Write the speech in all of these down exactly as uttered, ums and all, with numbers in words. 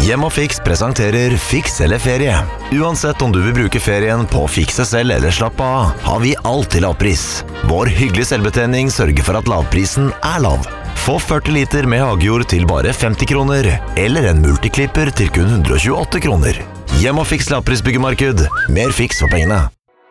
Hjem og Fiks presenterer Fiks eller ferie. Uansett om du vil bruke ferien på å fikse selv eller slappe av, har vi alt til lavpris. Vår hyggelige selvbetjening sørger for at lavprisen er lav. Få førti liter med hagejord til bare femti kroner, eller en multiklipper til kun hundre og tjueåtte kroner. Hjem og Fiks lavprisbyggemarked. Mer Fiks for pengene.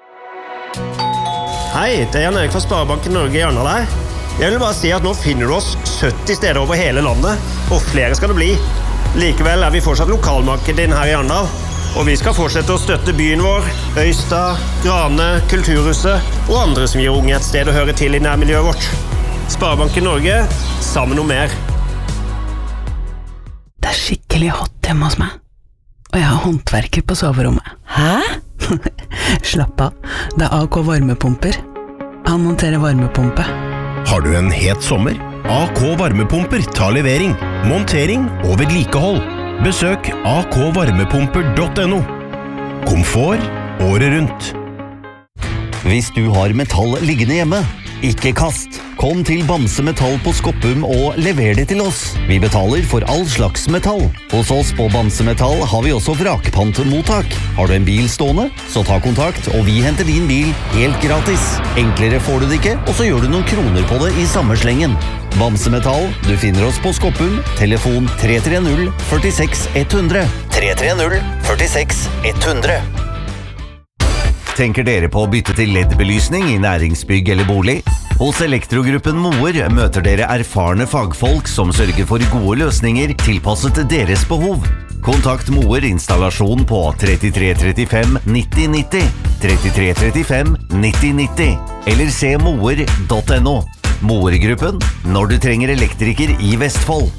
Hei, det er Jan Erik fra Sparebanken Norge i Arendal her. Jeg vil bare si at nå finner du oss sytti steder over hele landet, og flere skal det bli. Likevel er vi fortsatt lokalmarkedet din her i Arendal, og vi skal fortsette å støtte byen vår, Øystad, Grane, Kulturhuset og andre som gir unge et sted å høre til i nærmiljøet vårt. Sparebanken Norge, sammen om mer. Det er skikkelig hot hjemme hos meg, og jeg har håndverker på soverommet. Hæ? Slapp av, det er A K varmepumper. Han monterer varmepumpe. Har du en het sommer? A K varmepumper tar levering, montering og vedlikehold. Besøk a k varmepumper punktum no. Komfort året rundt. Hvis du har metall liggende hjemme, ikke kast. Kom til Bamse Metall på Skoppum og lever det til oss. Vi betaler for all slags metall. Hos oss på Bamse Metall har vi også vrakpantmottak. Har du en bil stående, så ta kontakt, og vi henter din bil helt gratis. Enklere får du det ikke, og så gjør du noen kroner på det i samme slengen. Bamse Metall, du finner oss på Skoppum, telefon tre tre null fire seks ett hundre. tre tre null fire seks ett hundre. Tenker dere på å bytte til L E D-belysning i næringsbygg eller bolig? Hos Elektrogruppen Moer møter dere erfarne fagfolk som sørger for gode løsninger tilpasset deres behov. Kontakt Moer installasjon på tre tre tre fem nitti nitti, tre tre tre fem nitti nitti, eller se moer punktum no. Moer-gruppen, når du trenger elektriker i Vestfold.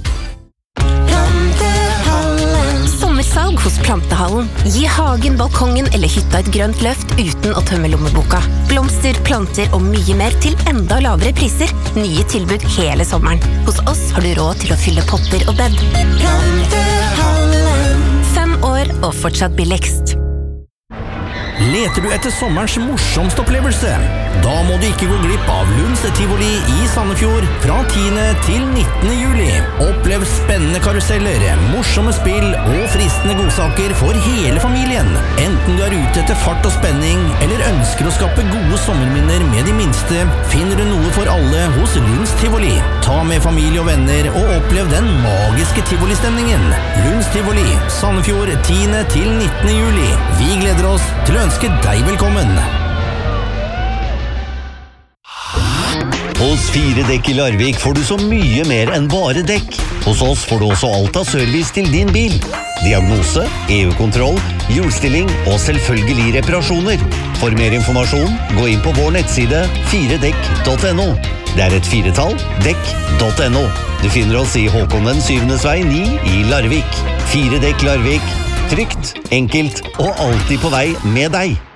Sommersalg hos Plantehallen. Gi hagen, balkongen eller hytta et grønt løft uten å tømme lommeboka. Blomster, planter og mye mer til enda lavere priser. Nye tilbud hele sommeren. Hos oss har du råd til å fylle potter og bed. Plantehallen. Fem år og fortsatt billigst. Leter du etter sommerens morsomste opplevelse? Da må du ikke gå glipp av Lunds Tivoli i Sandefjord fra tiende til nittende juli. Opplev spennende karuseller, morsomme spill og fristende godsaker for hele familien. Enten du er ute etter fart og spenning, eller ønsker å skape gode sommerminner med de minste, finner du noe for alle hos Lunds Tivoli. Ta med familie og venner og opplev den magiske Tivoli-stemningen. Lunds Tivoli, Sandefjord tiende til nittende juli. Vi gleder oss til å ønske deg velkommen. Hos Fire Dekk i Larvik får du så mye mer enn bare dekk. Hos oss får du også alt av service til din bil. Diagnose, E U-kontroll, hjulstilling og selvfølgelig reparasjoner. For mer informasjon, gå inn på vår nettside fire dekk punktum no. Det er et firetall, dekk punktum no. Du finner oss i Håkon den syvendes vei ni i Larvik. Fire Dekk Larvik. Trygt, enkelt og alltid på vei med deg.